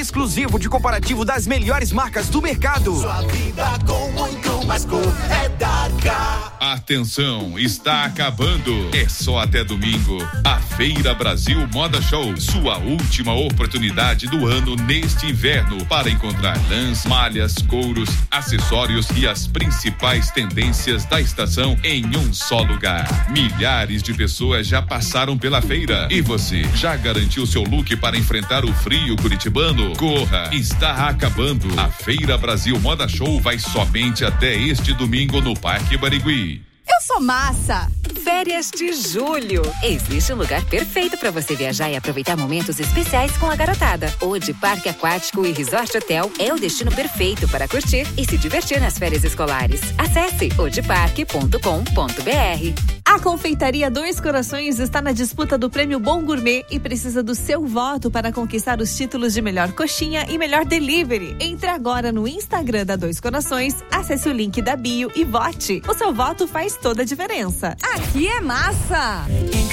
exclusivo de comparativo das melhores marcas do mercado. Sua vida com muito mais cor é Darka. Atenção, está acabando. É só até domingo. A Feira Brasil Moda Show. Sua última oportunidade do ano neste inverno para encontrar lãs, malhas, couros, acessórios e as principais tendências da estação em um só lugar. Milhares de pessoas já passaram pela feira. E você, já garantiu seu look para enfrentar o frio curitibano? Corra, está acabando. A Feira Brasil Moda Show vai somente até este domingo no Parque Barigui. Eu sou massa. Férias de julho. Existe um lugar perfeito para você viajar e aproveitar momentos especiais com a garotada. Ode Parque Aquático e Resort Hotel é o destino perfeito para curtir e se divertir nas férias escolares. Acesse odeparque.com.br. A Confeitaria Dois Corações está na disputa do Prêmio Bom Gourmet e precisa do seu voto para conquistar os títulos de melhor coxinha e melhor delivery. Entre agora no Instagram da Dois Corações, acesse o link da bio e vote. O seu voto faz toda a diferença. Aqui é massa!